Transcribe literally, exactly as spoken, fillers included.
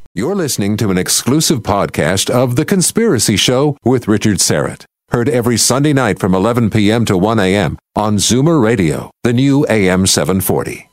You're listening to an exclusive podcast of The Conspiracy Show with Richard Syrett. Heard every Sunday night from eleven p.m. to one a.m. on Zoomer Radio, the new A M seven forty.